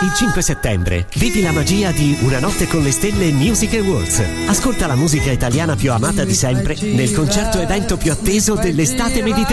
Il 5 settembre vivi la magia di Una notte con le stelle Music Awards. Ascolta la musica italiana più amata di sempre nel concerto evento più atteso dell'estate mediterranea.